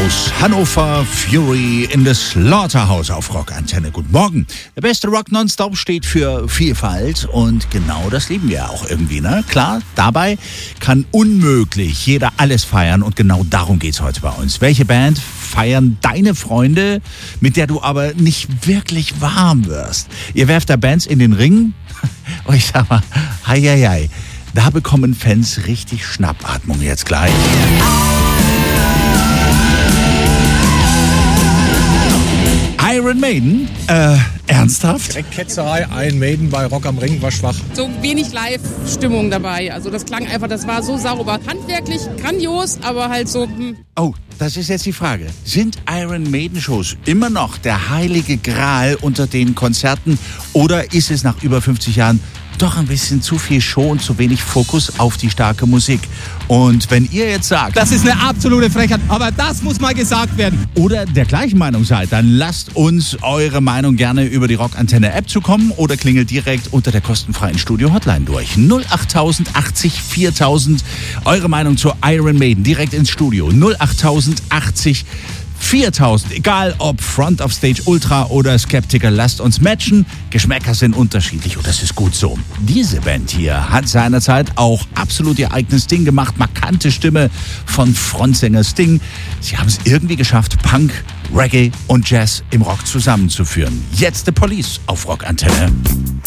Aus Hannover, Fury in the Slaughterhouse auf Rockantenne. Guten Morgen. Der beste Rock Nonstop steht für Vielfalt und genau das lieben wir auch irgendwie, ne? Klar, dabei kann unmöglich jeder alles feiern und genau darum geht's heute bei uns. Welche Band feiern deine Freunde, mit der du aber nicht wirklich warm wirst? Ihr werft da Bands in den Ring und ich sag mal, hei. Da bekommen Fans richtig Schnappatmung jetzt gleich. Iron Maiden? Ernsthaft? Direkt Ketzerei, Iron Maiden bei Rock am Ring war schwach. So wenig Live-Stimmung dabei. Also das klang einfach, das war so sauber. Handwerklich grandios, aber halt so... Oh, das ist jetzt die Frage. Sind Iron Maiden Shows immer noch der heilige Gral unter den Konzerten oder ist es nach über 50 Jahren doch ein bisschen zu viel Show und zu wenig Fokus auf die starke Musik? Und wenn ihr jetzt sagt, das ist eine absolute Frechheit, aber das muss mal gesagt werden. Oder der gleichen Meinung seid, dann lasst uns eure Meinung gerne über die Rockantenne-App zukommen oder klingelt direkt unter der kostenfreien Studio-Hotline durch. 08000 80 4000. Eure Meinung zur Iron Maiden direkt ins Studio. 08000 80 4000. Egal ob Front of Stage Ultra oder Skeptiker, lasst uns matchen. Geschmäcker sind unterschiedlich und das ist gut so. Diese Band hier hat seinerzeit auch absolut ihr eigenes Ding gemacht. Markante Stimme von Frontsänger Sting. Sie haben es irgendwie geschafft, Punk, Reggae und Jazz im Rock zusammenzuführen. Jetzt The Police auf Rockantenne.